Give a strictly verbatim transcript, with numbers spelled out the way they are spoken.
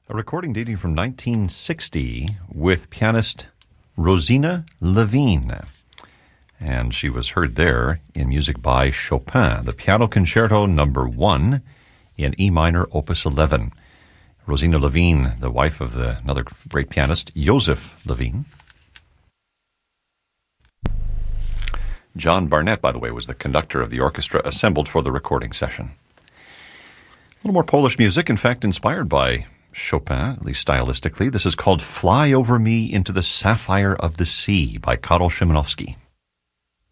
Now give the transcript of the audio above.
A recording dating from nineteen sixty with pianist Rosina Levine. And she was heard there in music by Chopin, the Piano Concerto number one in E minor, opus eleven. Rosina Levine, the wife of the, another great pianist, Joseph Levine. John Barnett, by the way, was the conductor of the orchestra assembled for the recording session. A little more Polish music, in fact, inspired by Chopin, at least stylistically. This is called Fly Over Me into the Sapphire of the Sea by Karol Szymanowski.